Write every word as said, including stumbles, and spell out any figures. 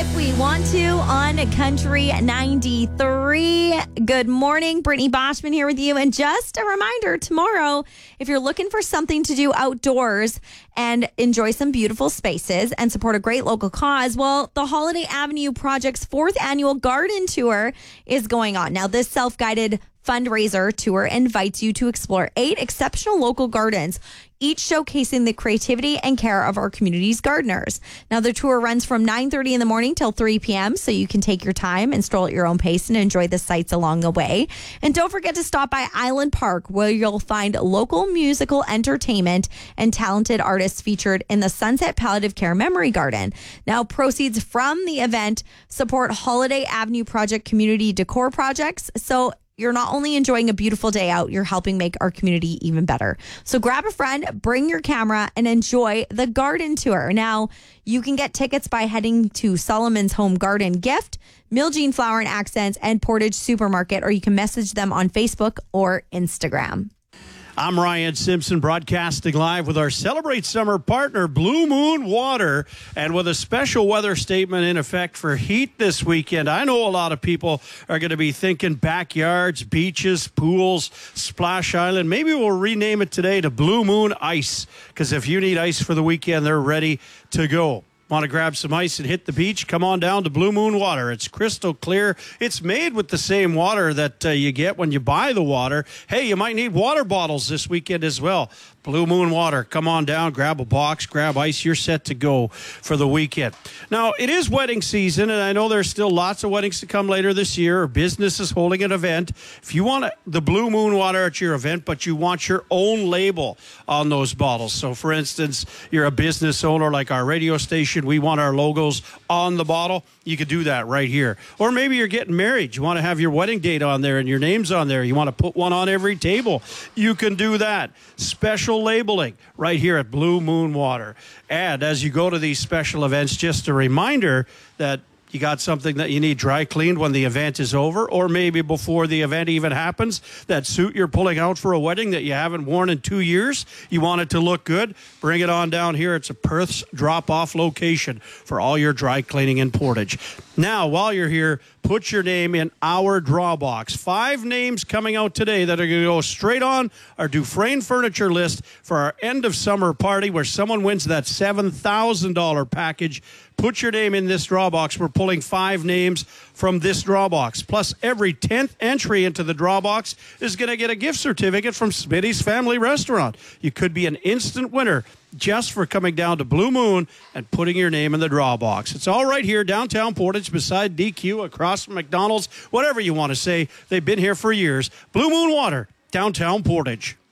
if we want to on Country ninety-three. Good morning. Brittany Boschman here with you. And just a reminder, tomorrow, if you're looking for something to do outdoors and enjoy some beautiful spaces and support a great local cause, well, the Holiday Avenue Project's fourth annual garden tour is going on. Now, this self-guided fundraiser tour invites you to explore eight exceptional local gardens, each showcasing the creativity and care of our community's gardeners. Now, the tour runs from nine thirty in the morning till three p.m., so you can take your time and stroll at your own pace and enjoy the sights along the way. And don't forget to stop by Island Park, where you'll find local musical entertainment and talented artists featured in the Sunset Palliative Care Memory Garden. Now, proceeds from the event support Holiday Avenue Project community decor projects, so you're not only enjoying a beautiful day out, you're helping make our community even better. So grab a friend, bring your camera, and enjoy the garden tour. Now, you can get tickets by heading to Solomon's Home Garden Gift, Miljean Flower and Accents, and Portage Supermarket, or you can message them on Facebook or Instagram. I'm Ryan Simpson, broadcasting live with our Celebrate Summer partner, Blue Moon Water, and with a special weather statement in effect for heat this weekend. I know a lot of people are going to be thinking backyards, beaches, pools, Splash Island. Maybe we'll rename it today to Blue Moon Ice, because if you need ice for the weekend, they're ready to go. Want to grab some ice and hit the beach? Come on down to Blue Moon Water. It's crystal clear. It's made with the same water that uh, you get when you buy the water. Hey, you might need water bottles this weekend as well. Blue Moon Water. Come on down, grab a box, grab ice. You're set to go for the weekend. Now, it is wedding season, and I know there's still lots of weddings to come later this year, or businesses holding an event. If you want the Blue Moon Water at your event, but you want your own label on those bottles. So, for instance, you're a business owner like our radio station. We want our logos on the bottle. You could do that right here. Or maybe you're getting married. You want to have your wedding date on there and your name's on there. You want to put one on every table. You can do that. Special labeling right here at Blue Moon Water. And as you go to these special events, just a reminder that you got something that you need dry cleaned when the event is over, or maybe before the event even happens. That suit you're pulling out for a wedding that you haven't worn in two years, you want it to look good, bring it on down here. It's a Perth's drop-off location for all your dry cleaning in Portage. Now, while you're here, put your name in our draw box. Five names coming out today that are going to go straight on our Dufresne Furniture list for our end of summer party, where someone wins that seven thousand dollars package. Put your name in this draw box. We're pulling five names from this draw box. Plus, every tenth entry into the draw box is going to get a gift certificate from Smitty's Family Restaurant. You could be an instant winner just for coming down to Blue Moon and putting your name in the draw box. It's all right here, downtown Portage, beside D Q, across from McDonald's, whatever you want to say. They've been here for years. Blue Moon Water, downtown Portage.